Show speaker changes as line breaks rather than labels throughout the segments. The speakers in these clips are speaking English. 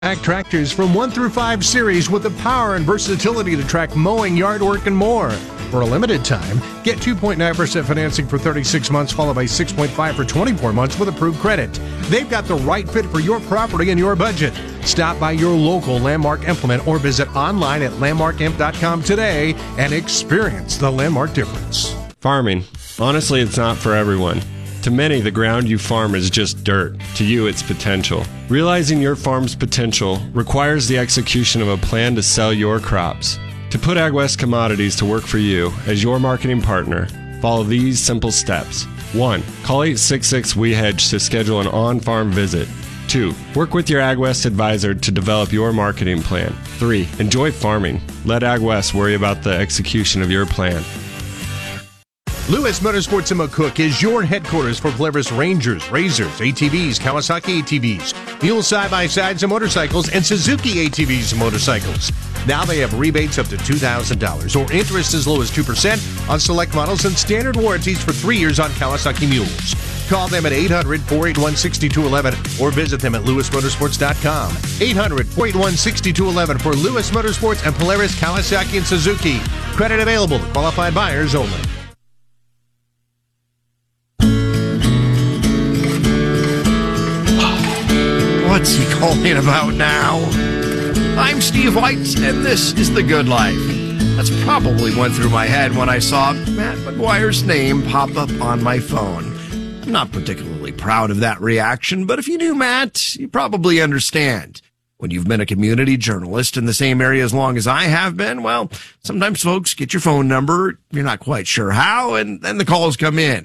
Tractors from 1 through 5 series with the power and versatility to track mowing, yard work, and more. For a limited time, get 2.9% financing for 36 months, followed by 6.5% for 24 months with approved credit. They've got the right fit for your property and your budget. Stop by your local Landmark Implement or visit online at landmarkimp.com today and experience the Landmark difference.
Farming. Honestly, it's not for everyone. To many, the ground you farm is just dirt. To you, it's potential. Realizing your farm's potential requires the execution of a plan to sell your crops. To put AgWest Commodities to work for you as your marketing partner, follow these simple steps. 1. Call 866-WE-HEDGE to schedule an on-farm visit. 2. Work with your AgWest advisor to develop your marketing plan. 3. Enjoy farming. Let AgWest worry about the execution of your plan.
Lewis Motorsports in McCook is your headquarters for Polaris Rangers, Razors, ATVs, Kawasaki ATVs, Mule side-by-sides and motorcycles, and Suzuki ATVs and motorcycles. Now they have rebates up to $2,000 or interest as low as 2% on select models and standard warranties for 3 years on Kawasaki Mules. Call them at 800-481-6211 or visit them at lewismotorsports.com. 800-481-6211 for Lewis Motorsports and Polaris, Kawasaki, and Suzuki. Credit available to qualified buyers only.
What's he calling about now? I'm Steve White, and this is The Good Life. That's probably went through my head when I saw Matt McGuire's name pop up on my phone. I'm not particularly proud of that reaction, but if you knew Matt, you probably understand. When you've been a community journalist in the same area as long as I have been, well, sometimes folks get your phone number, you're not quite sure how, and then the calls come in.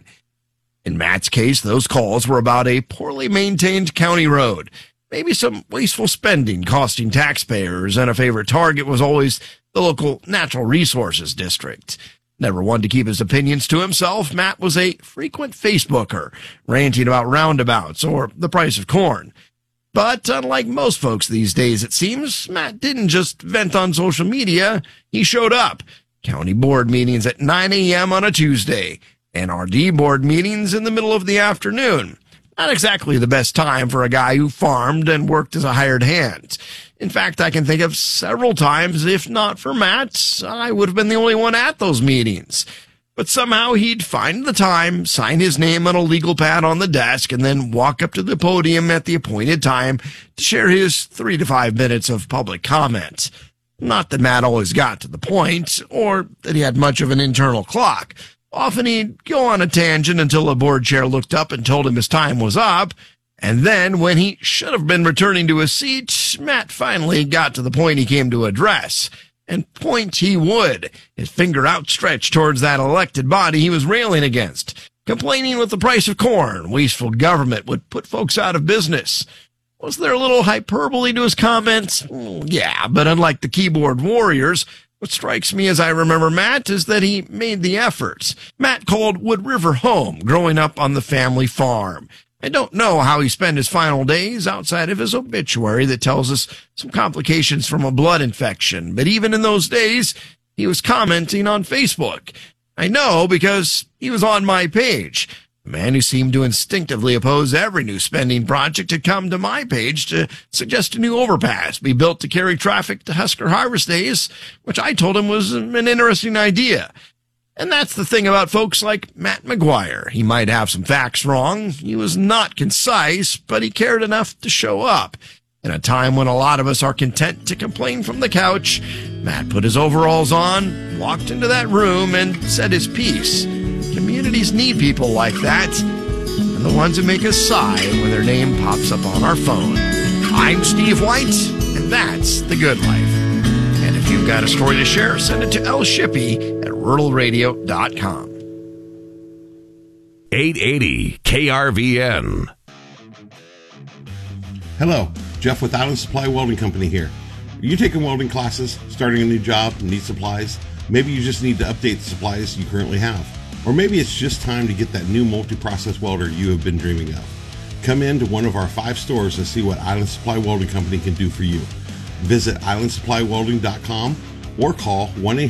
In Matt's case, those calls were about a poorly maintained county road. Maybe some wasteful spending costing taxpayers, and a favorite target was always the local natural resources district. Never one to keep his opinions to himself, Matt was a frequent Facebooker, ranting about roundabouts or the price of corn. But unlike most folks these days, it seems, Matt didn't just vent on social media, he showed up. County board meetings at 9 a.m. on a Tuesday, NRD board meetings in the middle of the afternoon. Not exactly the best time for a guy who farmed and worked as a hired hand. In fact, I can think of several times, if not for Matt, I would have been the only one at those meetings. But somehow he'd find the time, sign his name on a legal pad on the desk, and then walk up to the podium at the appointed time to share his 3 to 5 minutes of public comment. Not that Matt always got to the point, or that he had much of an internal clock. Often he'd go on a tangent until a board chair looked up and told him his time was up. And then, when he should have been returning to his seat, Matt finally got to the point he came to address. And point he would, his finger outstretched towards that elected body he was railing against, complaining with the price of corn, wasteful government would put folks out of business. Was there a little hyperbole to his comments? Yeah, but unlike the keyboard warriors, what strikes me as I remember Matt is that he made the efforts. Matt called Wood River home, growing up on the family farm. I don't know how he spent his final days outside of his obituary that tells us some complications from a blood infection. But even in those days, he was commenting on Facebook. I know because he was on my page. The man who seemed to instinctively oppose every new spending project had come to my page to suggest a new overpass be built to carry traffic to Husker Harvest Days, which I told him was an interesting idea. And that's the thing about folks like Matt McGuire. He might have some facts wrong. He was not concise, but he cared enough to show up. In a time when a lot of us are content to complain from the couch, Matt put his overalls on, walked into that room, and said his piece. Communities need people like that, and the ones who make us sigh when their name pops up on our phone. I'm Steve White, and that's The Good Life. And if you've got a story to share, send it to lshippey@ruralradio.com.
880 KRVN.
Hello, Jeff with Island Supply Welding Company here. Are you taking welding classes, starting a new job, and need supplies? Maybe you just need to update the supplies you currently have. Or maybe it's just time to get that new multi-process welder you have been dreaming of. Come in to one of our 5 stores and see what Island Supply Welding Company can do for you. Visit islandsupplywelding.com or call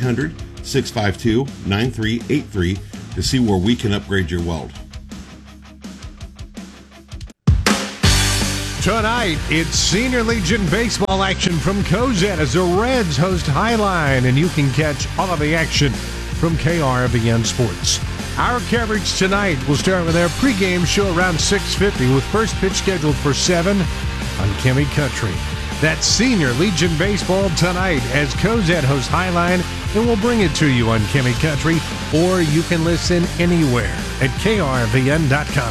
1-800-652-9383 to see where we can upgrade your weld.
Tonight, it's Senior Legion baseball action from Cozad as the Reds host Highline, and you can catch all of the action from KRVN Sports. Our coverage tonight will start with our pregame show around 6:50 with first pitch scheduled for 7 on Kimmy Country. That's Senior Legion baseball tonight as Cozad hosts Highline, and we'll bring it to you on Kimmy Country, or you can listen anywhere at krvn.com.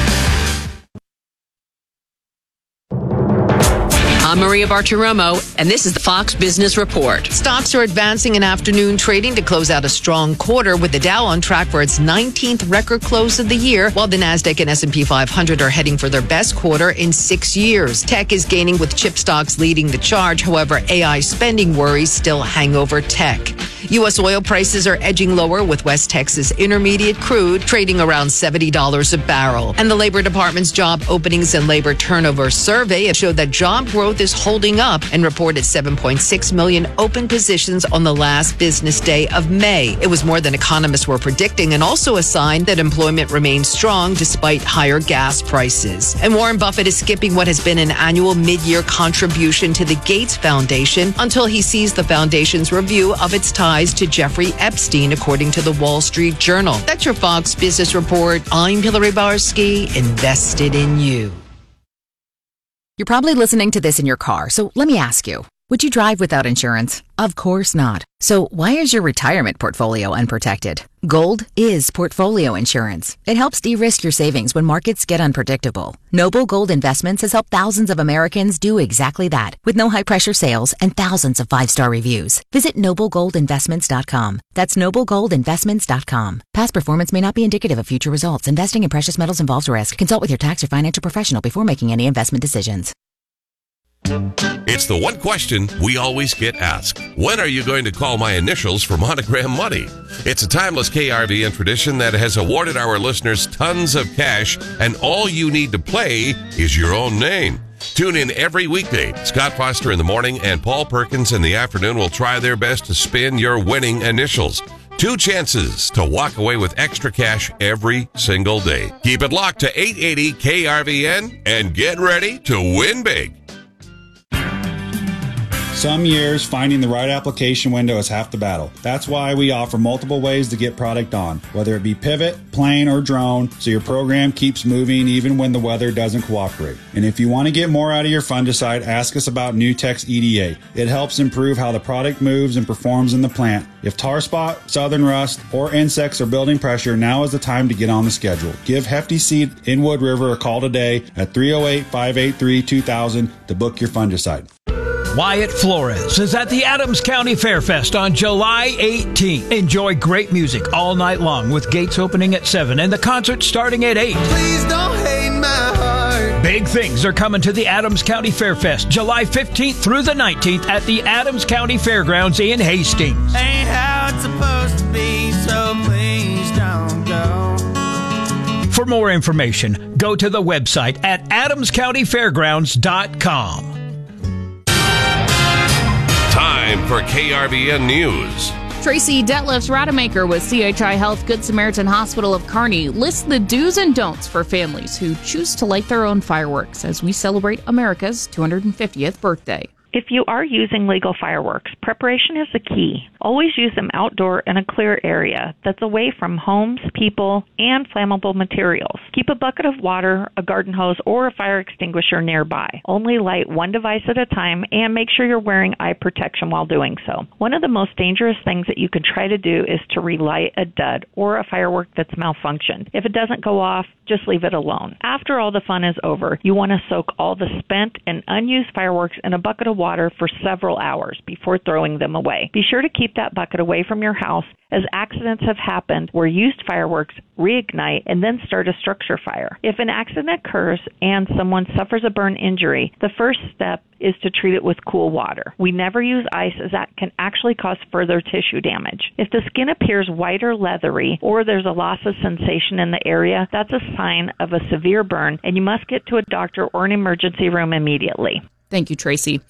I'm Maria Bartiromo, and this is the Fox Business Report. Stocks are advancing in afternoon trading to close out a strong quarter, with the Dow on track for its 19th record close of the year, while the Nasdaq and S&P 500 are heading for their best quarter in 6 years. Tech is gaining, with chip stocks leading the charge. However, AI spending worries still hang over tech. U.S. oil prices are edging lower, with West Texas Intermediate crude trading around $70 a barrel. And the Labor Department's job openings and labor turnover survey showed that job growth is holding up and reported 7.6 million open positions on the last business day of May. It was more than economists were predicting, and also a sign that employment remains strong despite higher gas prices. And Warren Buffett is skipping what has been an annual mid-year contribution to the Gates Foundation until he sees the foundation's review of its ties to Jeffrey Epstein, according to the Wall Street Journal. That's your Fox Business Report. I'm Hillary Barsky, invested in you.
You're probably listening to this in your car, so let me ask you, would you drive without insurance? Of course not. So why is your retirement portfolio unprotected? Gold is portfolio insurance. It helps de-risk your savings when markets get unpredictable. Noble Gold Investments has helped thousands of Americans do exactly that, with no high-pressure sales and thousands of 5-star reviews. Visit noblegoldinvestments.com. That's noblegoldinvestments.com. Past performance may not be indicative of future results. Investing in precious metals involves risk. Consult with your tax or financial professional before making any investment decisions.
It's the one question we always get asked. When are you going to call my initials for Monogram Money? It's a timeless KRVN tradition that has awarded our listeners tons of cash, and all you need to play is your own name. Tune in every weekday. Scott Foster in the morning and Paul Perkins in the afternoon will try their best to spin your winning initials. 2 chances to walk away with extra cash every single day. Keep it locked to 880 KRVN and get ready to win big.
Some years, finding the right application window is half the battle. That's why we offer multiple ways to get product on, whether it be pivot, plane, or drone, so your program keeps moving even when the weather doesn't cooperate. And if you want to get more out of your fungicide, ask us about Nutex EDA. It helps improve how the product moves and performs in the plant. If tar spot, southern rust, or insects are building pressure, now is the time to get on the schedule. Give Hefty Seed in Wood River a call today at 308-583-2000 to book your fungicide.
Wyatt Flores is at the Adams County Fairfest on July 18th. Enjoy great music all night long, with gates opening at 7 and the concert starting at 8.
Please don't hate my heart.
Big things are coming to the Adams County Fairfest July 15th through the 19th at the Adams County Fairgrounds in Hastings.
Ain't how it's supposed to be, so please don't go.
For more information, go to the website at adamscountyfairgrounds.com.
Time for KRVN News.
Tracy Detlefs Rademacher with CHI Health Good Samaritan Hospital of Kearney lists the do's and don'ts for families who choose to light their own fireworks as we celebrate America's 250th birthday.
If you are using legal fireworks, preparation is the key. Always use them outdoor in a clear area that's away from homes, people, and flammable materials. Keep a bucket of water, a garden hose, or a fire extinguisher nearby. Only light one device at a time, and make sure you're wearing eye protection while doing so. One of the most dangerous things that you can try to do is to relight a dud or a firework that's malfunctioned. If it doesn't go off, just leave it alone. After all the fun is over, you want to soak all the spent and unused fireworks in a bucket of water for several hours before throwing them away. Be sure to keep that bucket away from your house, as accidents have happened where used fireworks reignite and then start a structure fire. If an accident occurs and someone suffers a burn injury, the first step is to treat it with cool water. We never use ice, as that can actually cause further tissue damage. If the skin appears white or leathery, or there's a loss of sensation in the area, that's a sign of a severe burn, and you must get to a doctor or an emergency room immediately.
Thank you, Tracy.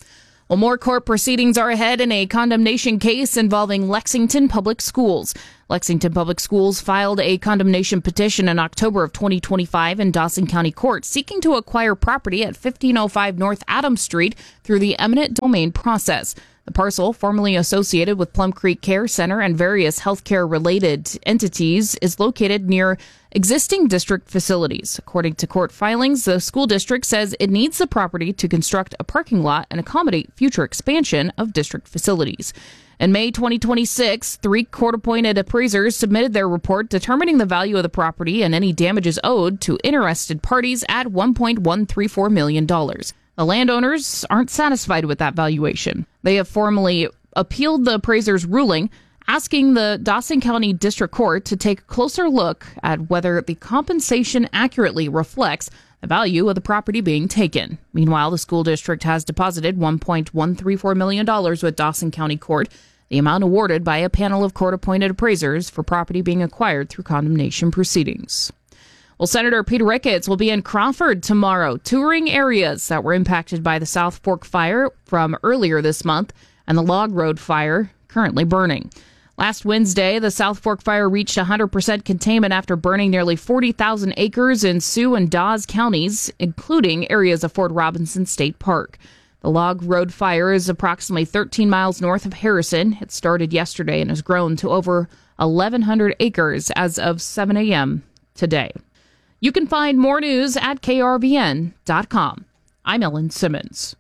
Well, more court proceedings are ahead in a condemnation case involving Lexington Public Schools. Lexington Public Schools filed a condemnation petition in October of 2025 in Dawson County Court seeking to acquire property at 1505 North Adams Street through the eminent domain process. The parcel, formerly associated with Plum Creek Care Center and various healthcare-related entities, is located near existing district facilities. According to court filings, the school district says it needs the property to construct a parking lot and accommodate future expansion of district facilities. In May 2026, 3 court-appointed appraisers submitted their report determining the value of the property and any damages owed to interested parties at $1.134 million. The landowners aren't satisfied with that valuation. They have formally appealed the appraiser's ruling, asking the Dawson County District Court to take a closer look at whether the compensation accurately reflects the value of the property being taken. Meanwhile, the school district has deposited $1.134 million with Dawson County Court, the amount awarded by a panel of court-appointed appraisers for property being acquired through condemnation proceedings. Well, Senator Peter Ricketts will be in Crawford tomorrow, touring areas that were impacted by the South Fork fire from earlier this month and the Log Road fire currently burning. Last Wednesday, the South Fork fire reached 100% containment after burning nearly 40,000 acres in Sioux and Dawes counties, including areas of Fort Robinson State Park. The Log Road fire is approximately 13 miles north of Harrison. It started yesterday and has grown to over 1,100 acres as of 7 a.m. today. You can find more news at krvn.com. I'm Ellen Simmons.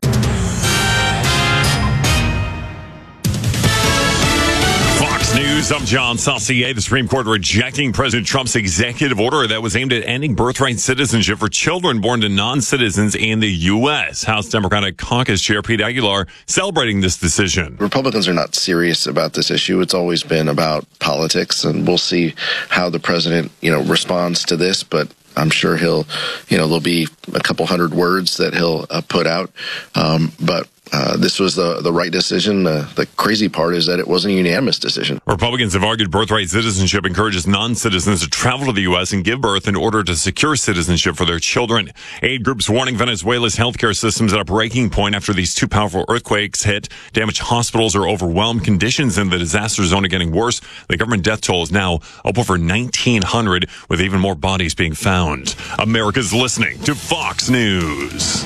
Fox News, I'm John Saucier. The Supreme Court rejecting President Trump's executive order that was aimed at ending birthright citizenship for children born to non-citizens in the U.S. House Democratic Caucus Chair Pete Aguilar celebrating this decision.
Republicans are not serious about this issue. It's always been about politics, and we'll see how the president, responds to this, but I'm sure there'll be a couple hundred words that he'll put out. But this was the right decision. The crazy part is that it wasn't a unanimous decision.
Republicans have argued birthright citizenship encourages non-citizens to travel to the U.S. and give birth in order to secure citizenship for their children. Aid groups warning Venezuela's healthcare system's at a breaking point after these 2 powerful earthquakes hit. Damaged hospitals are overwhelmed. Conditions in the disaster zone are getting worse. The government death toll is now up over 1,900, with even more bodies being found. America's listening to Fox News.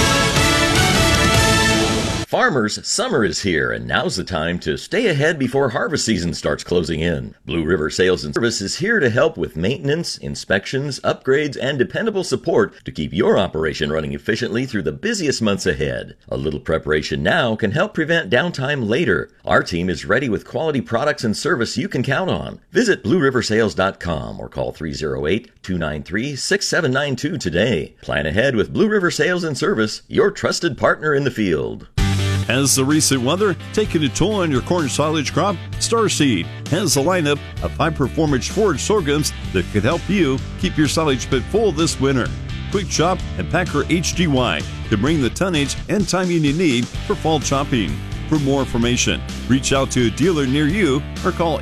Farmers, summer is here, and now's the time to stay ahead before harvest season starts closing in. Blue River Sales and Service is here to help with maintenance, inspections, upgrades, and dependable support to keep your operation running efficiently through the busiest months ahead. A little preparation now can help prevent downtime later. Our team is ready with quality products and service you can count on. Visit BlueRiverSales.com or call 308-293-6792 today. Plan ahead with Blue River Sales and Service, your trusted partner in the field.
Has the recent weather taken a toll on your corn silage crop? Starseed has a lineup of high-performance forage sorghums that could help you keep your silage pit full this winter. Quick Chop and Packer HGY to bring the tonnage and timing you need for fall chopping. For more information, reach out to a dealer near you or call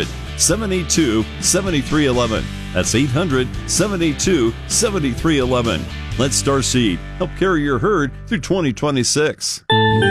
800-782-7311. That's 800-782-7311. Let Starseed help carry your herd through 2026.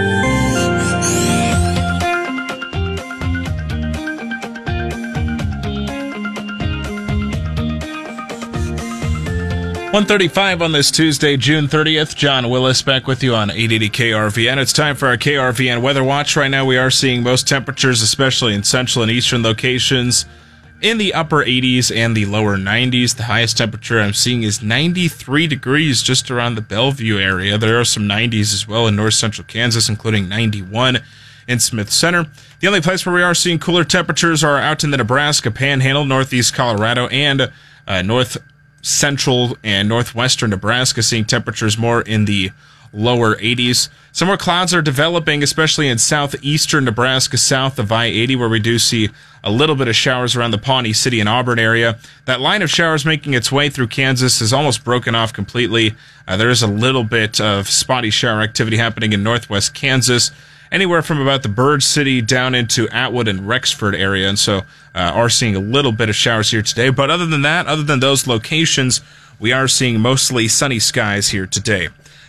1:35 on this Tuesday, June 30th. John Willis back with you on 880 KRVN. It's time for our KRVN Weather Watch. Right now we are seeing most temperatures, especially in central and eastern locations, in the upper 80s and the lower 90s. The highest temperature I'm seeing is 93 degrees just around the Bellevue area. There are some 90s as well in north central Kansas, including 91 in Smith Center. The only place where we are seeing cooler temperatures are out in the Nebraska Panhandle, northeast Colorado, and north central and northwestern Nebraska, seeing temperatures more in the lower 80s. Some more clouds are developing, especially in southeastern Nebraska, south of I-80, where we do see a little bit of showers around the Pawnee City and Auburn area. That line of showers making its way through Kansas is almost broken off completely. There is a little bit of spotty shower activity happening in northwest Kansas, anywhere from about the Bird City down into Atwood and Rexford area, and so are seeing a little bit of showers here today. But other than that, other than those locations, we are seeing mostly sunny skies here today.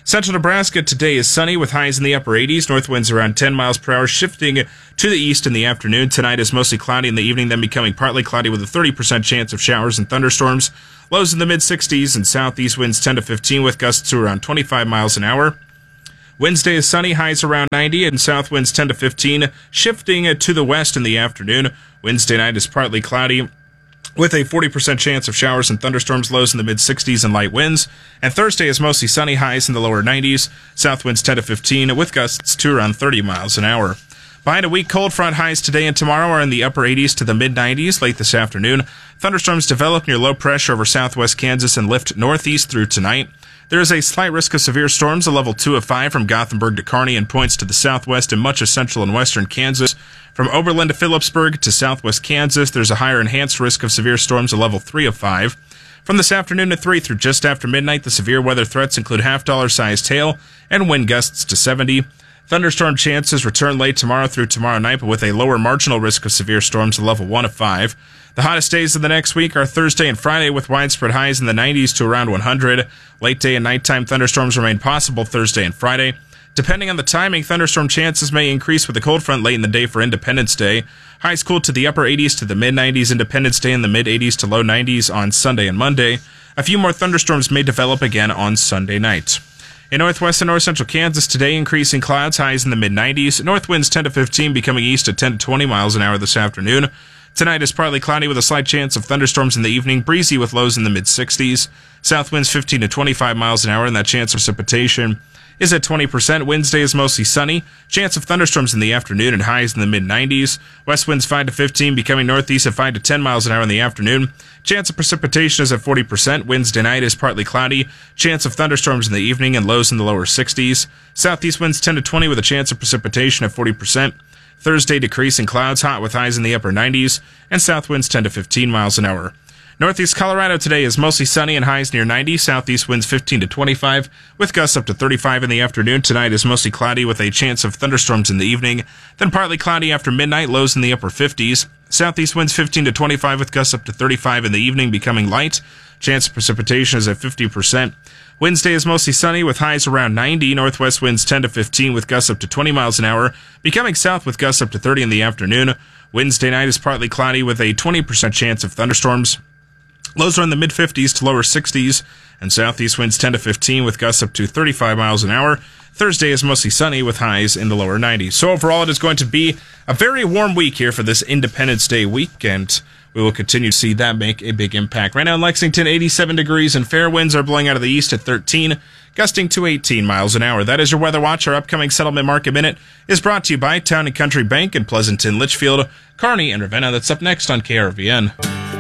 Central Nebraska today is sunny with highs in the upper 80s. North winds around 10 miles per hour, shifting to the east in the afternoon. Tonight is mostly cloudy in the evening, then becoming partly cloudy with a 30% chance of showers and thunderstorms. Lows in the mid-60s and southeast winds 10 to 15 with gusts to around 25 miles an hour. Wednesday is sunny, highs around 90, and south winds 10 to 15, shifting to the west in the afternoon. Wednesday night is partly cloudy with a 40% chance of showers and thunderstorms, lows in the mid-60s and light winds. And Thursday is mostly sunny, highs in the lower 90s, south winds 10 to 15, with gusts to around 30 miles an hour. Behind a weak cold front, highs today and tomorrow are in the upper 80s to the mid-90s late this afternoon. Thunderstorms develop near low pressure over southwest Kansas and lift northeast through tonight. There is a slight risk of severe storms, a level 2 of 5 from Gothenburg to Kearney and points to the southwest and much of central and western Kansas. From Oberlin to Phillipsburg to southwest Kansas, there's a higher enhanced risk of severe storms, a level 3 of 5. From this afternoon to 3 through just after midnight, the severe weather threats include half-dollar-sized hail and wind gusts to 70. Thunderstorm chances return late tomorrow through tomorrow night, but with a lower marginal risk of severe storms, a level 1 of 5. The hottest days of the next week are Thursday and Friday with widespread highs in the 90s to around 100. Late day and nighttime thunderstorms remain possible Thursday and Friday. Depending on the timing, thunderstorm chances may increase with a cold front late in the day for Independence Day. Highs cool to the upper 80s to the mid-90s, Independence Day in the mid-80s to low 90s on Sunday and Monday. A few more thunderstorms may develop again on Sunday night. In northwest and north central Kansas today, increasing clouds, highs in the mid-90s. North winds 10 to 15, becoming east at 10 to 20 miles an hour this afternoon. Tonight is partly cloudy with a slight chance of thunderstorms in the evening, breezy with lows in the mid-60s. South winds 15 to 25 miles an hour, and that chance of precipitation is at 20%. Wednesday is mostly sunny. Chance of thunderstorms in the afternoon and highs in the mid-90s. West winds 5 to 15, becoming northeast at 5 to 10 miles an hour in the afternoon. Chance of precipitation is at 40%. Wednesday night is partly cloudy. Chance of thunderstorms in the evening and lows in the lower 60s. Southeast winds 10 to 20 with a chance of precipitation at 40%. Thursday, decreasing clouds, hot with highs in the upper 90s, and south winds 10 to 15 miles an hour. Northeast Colorado today is mostly sunny and highs near 90. Southeast winds 15 to 25, with gusts up to 35 in the afternoon. Tonight is mostly cloudy with a chance of thunderstorms in the evening, then partly cloudy after midnight, lows in the upper 50s. Southeast winds 15 to 25 with gusts up to 35 in the evening, becoming light. Chance of precipitation is at 50%. Wednesday is mostly sunny with highs around 90. Northwest winds 10 to 15 with gusts up to 20 miles an hour, becoming south with gusts up to 30 in the afternoon. Wednesday night is partly cloudy with a 20% chance of thunderstorms. Lows are in the mid-50s to lower 60s, and southeast winds 10 to 15 with gusts up to 35 miles an hour. Thursday is mostly sunny with highs in the lower 90s. So overall, it is going to be a very warm week here for this Independence Day weekend. We will continue to see that make a big impact. Right now in Lexington, 87 degrees, and fair winds are blowing out of the east at 13, gusting to 18 miles an hour. That is your Weather Watch. Our upcoming Settlement Market Minute is brought to you by Town & Country Bank in Pleasanton, Litchfield, Kearney, and Ravenna. That's up next on KRVN.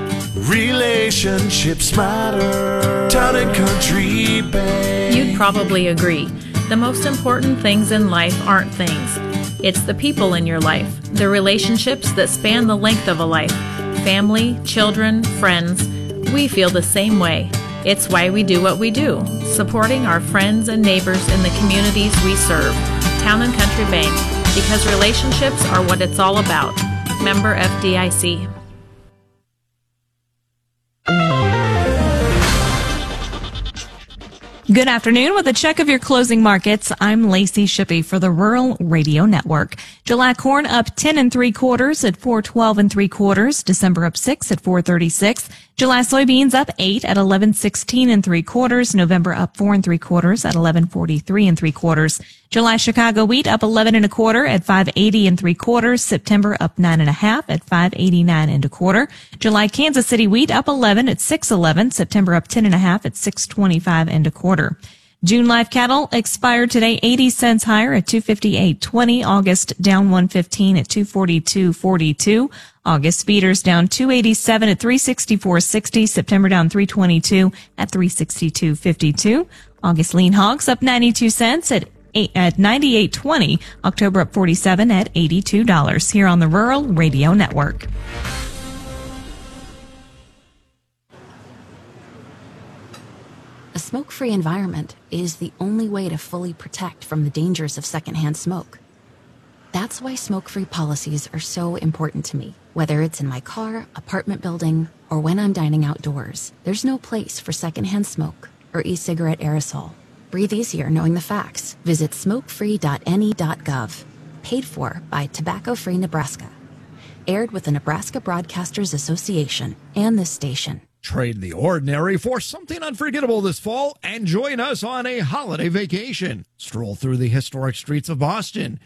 Relationships matter. Town & Country Bank.
You'd probably agree. The most important things in life aren't things. It's the people in your life, the relationships that span the length of a life. Family, children, friends, we feel the same way. It's why we do what we do, supporting our friends and neighbors in the communities we serve. Town & Country Bank, because relationships are what it's all about. Member FDIC.
Good afternoon. With a check of your closing markets, I'm Lacey Shippey for the Rural Radio Network. July corn up 10 3/4 at 4.12 3/4. December up 6 at 4.36. July soybeans up 8 at 11.16 3/4. November up 4 3/4 at 11.43 3/4. July Chicago wheat up 11 1/4 at 5.80 3/4. September up 9 1/2 at 5.89 1/4. July Kansas City wheat up 11 at 6.11. September up 10 1/2 at 6.25 1/4. June live cattle expired today 80 cents higher at 258.20. August down 115 at 242.42. August feeders down 287 at 364.60. September down 322 at 362.52. August lean hogs up 92 cents at 98.20. October up 47 at $82. Here on the Rural Radio Network.
A smoke-free environment is the only way to fully protect from the dangers of secondhand smoke. That's why smoke-free policies are so important to me. Whether it's in my car, apartment building, or when I'm dining outdoors, there's no place for secondhand smoke or e-cigarette aerosol. Breathe easier knowing the facts. Visit smokefree.ne.gov. Paid for by Tobacco Free Nebraska. Aired with the Nebraska Broadcasters Association and this station.
Trade the ordinary for something unforgettable this fall and join us on a holiday vacation. Stroll through the historic streets of Boston.